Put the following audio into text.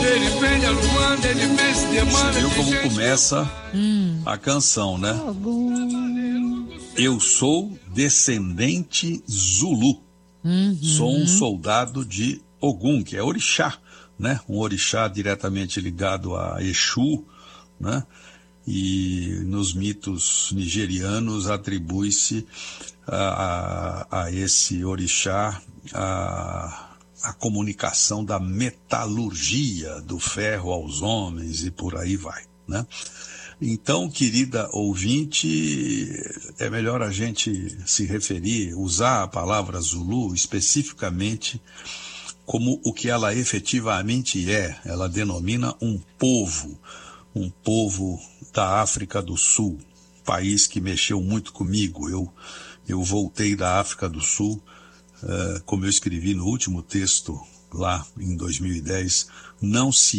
Você viu como começa a canção, né? Eu sou descendente Zulu. Sou um soldado de Ogum, que é orixá, né? Um orixá diretamente ligado a Exu, né? E nos mitos nigerianos atribui-se a esse orixá a comunicação da metalurgia do ferro aos homens e por aí vai, né? Então, querida ouvinte, é melhor a gente se referir, usar a palavra Zulu especificamente como o que ela efetivamente é. Ela denomina um povo da África do Sul, país que mexeu muito comigo. Eu voltei da África do Sul, como eu escrevi no último texto lá em 2010, não se